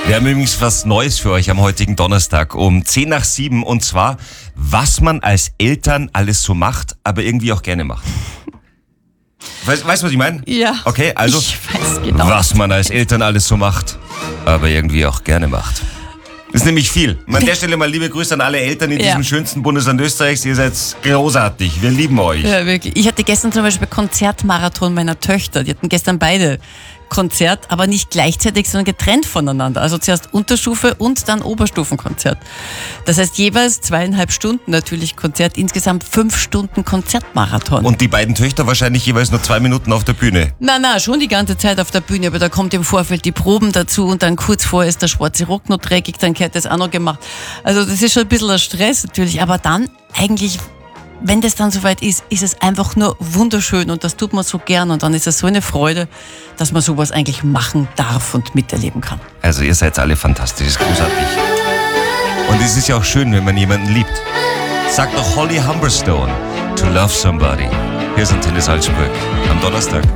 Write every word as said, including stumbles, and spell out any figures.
Wir haben übrigens was Neues für euch am heutigen Donnerstag um zehn nach sieben und zwar, was man als Eltern alles so macht, aber irgendwie auch gerne macht. Weißt du, was ich meine? Ja. Okay, also, ich weiß genau. was man als Eltern alles so macht, aber irgendwie auch gerne macht. Das ist nämlich viel. An der Stelle mal liebe Grüße an alle Eltern in Ja. diesem schönsten Bundesland Österreichs. Ihr seid großartig. Wir lieben euch. Ja, wirklich. Ich hatte gestern zum Beispiel Konzertmarathon meiner Töchter. Die hatten gestern beide Konzert, aber nicht gleichzeitig, sondern getrennt voneinander. Also zuerst Unterstufe und dann Oberstufenkonzert. Das heißt jeweils zweieinhalb Stunden natürlich Konzert, insgesamt fünf Stunden Konzertmarathon. Und die beiden Töchter wahrscheinlich jeweils nur zwei Minuten auf der Bühne. Na, na, schon die ganze Zeit auf der Bühne, aber da kommt im Vorfeld die Proben dazu und dann kurz vorher ist der schwarze Rock noch dreckig, dann gehört das auch noch gemacht. Also das ist schon ein bisschen ein Stress natürlich, aber dann eigentlich, wenn das dann soweit ist, ist es einfach nur wunderschön und das tut man so gern und dann ist es so eine Freude, dass man sowas eigentlich machen darf und miterleben kann. Also ihr seid alle fantastisch, ist großartig. Und es ist ja auch schön, wenn man jemanden liebt. Sagt doch Holly Humberstone, to love somebody. Hier ist Antenne Salzburg am Donnerstag.